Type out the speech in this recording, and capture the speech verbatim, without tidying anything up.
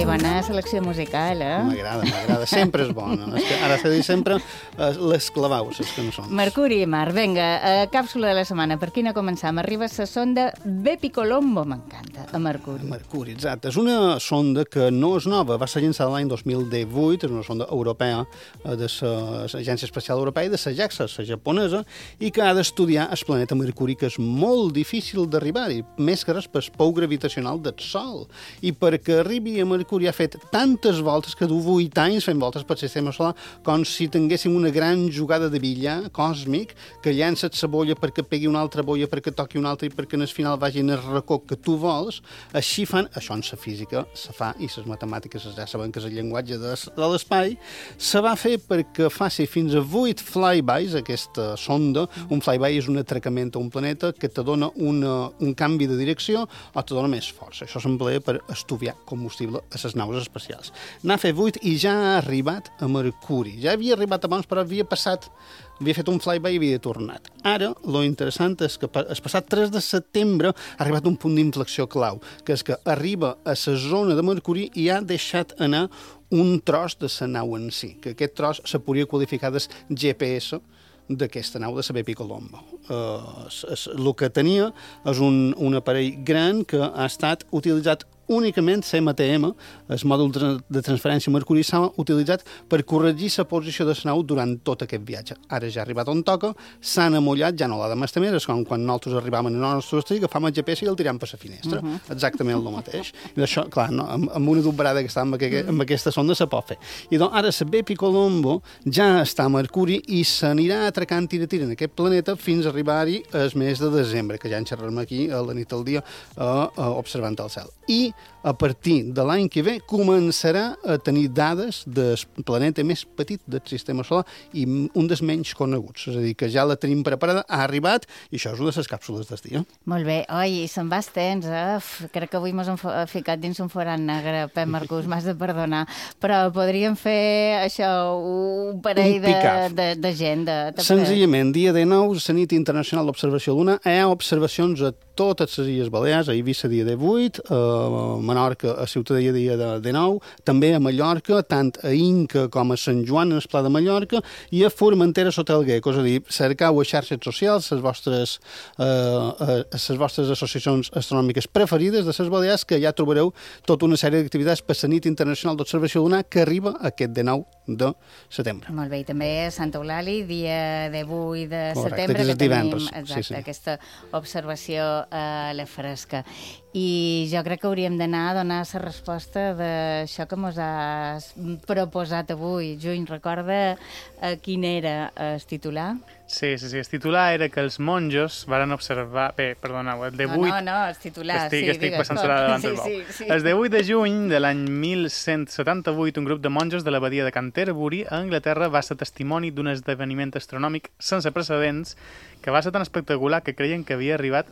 Ui, bona selecció musical, eh? M'agrada, m'agrada. Sempre és bona. És que ara s'ha dit sempre eh, les clavaus, les cançons. Mercuri i Mar, vinga, eh, càpsula de la setmana. Per quina començam? Arriba la sonda Bepi Colombo, m'encanta, a Mercuri. Mercuri, exacte. És una sonda que no és nova, va ser llançada l'any dos mil divuit, és una sonda europea eh, de l'Agència Espacial Europea i de la JAXA, la japonesa, i que ha d'estudiar el planeta Mercuri, que és molt difícil d'arribar-hi, més que res pel pou gravitacional del Sol. I perquè arribi a Mercuri ha fet tantes voltes que du vuit anys fent voltes pel sistema solar, com si tinguéssim una gran jugada de billar còsmic que llança la bolla perquè pegui una altra bolla, perquè toqui una altra i perquè en el final vagin el racó que tu vols. Així fan, això en la física se fa, i les matemàtiques ja saben que és el llenguatge de, de l'espai, se va fer perquè faci fins a vuit flybys, aquesta sonda. Un flyby és un atracament a un planeta que te dona una, un canvi de direcció o te dona més força. Això s'emplea per estudiar combustible a les naus espacials. N'ha fet vuit i ja ha arribat a Mercuri. Ja havia arribat abans, però havia passat, havia fet un flyby i havia tornat. Ara, lo interessant és que el passat tres de setembre ha arribat un punt d'inflexió clau, que és que arriba a la zona de Mercuri i ha deixat anar un tros de la nau en si, que aquest tros se podria qualificar del G P S d'aquesta nau de la Bepi Colombo. Uh, el que tenia és un, un aparell gran que ha estat utilitzat únicament C M T M, el mòdul de transferència a Mercuri, s'ha utilitzat per corregir la posició de la nau durant tot aquest viatge. Ara ja ha arribat on toca, s'han amollat, ja no l'ha de mestre més, és com quan nosaltres arribàvem a la nostra estrella, agafàvem el G P S i el tirem per la finestra. Uh -huh. Exactament el mateix. I d'això, clar, no, amb, amb una doberada que està amb, aquest, amb aquesta sonda se pot fer. I doncs ara la Bepi Colombo ja està a Mercuri i s'anirà atracant tira tira en aquest planeta fins a arribar-hi el mes de desembre, que ja en xerrarem aquí a la nit al dia a, a observant el cel. I a partir de l'any que ve començarà a tenir dades del planeta més petit del sistema solar i un dels menys coneguts. És a dir, que ja la tenim preparada, ha arribat, i això és una de les càpsules del dia. Molt bé. Oi, se'n va estens, eh? Crec que avui m'has ficat dins un forat negre, Pep Marcús, m'has de perdonar. Però podríem fer això, un parell un de, de, de gent. De, de Senzillament, dia dinou, la nit internacional d'observació lunar, hi ha observacions a totes les Illes Balears, a Eivissa dia divuit, a Menorca a Ciutadella dia de dinou, també a Mallorca, tant a Inca com a Sant Joan en el Pla de Mallorca, i a Formentera sota el Gecko, és a dir, cercau a xarxes socials les vostres, eh, les vostres associacions astronòmiques preferides de les Balears, que ja trobareu tota una sèrie d'activitats per la nit internacional d'observació lunar que arriba aquest dinou de setembre. Molt bé, i també a Santa Eulàlia, dia divuit de Correcte, setembre, que tenim exacte, sí, sí. aquesta observació a la fresca. I jo crec que hauríem d'anar a donar la resposta d'això que mos has proposat avui. Juny, recorda eh, quin era el titular? Sí, sí, sí. El titular era que els monjos varen observar... Bé, perdoneu, el divuit... No, no, no, el titular, estic, sí, estic digues. passant sola davant del sí, bou. sí, sí. El divuit de juny de l'any mil cent setanta-vuit, un grup de monjos de l'abadia de Canterbury, a Anglaterra, va ser testimoni d'un esdeveniment astronòmic sense precedents que va ser tan espectacular que creien que havia arribat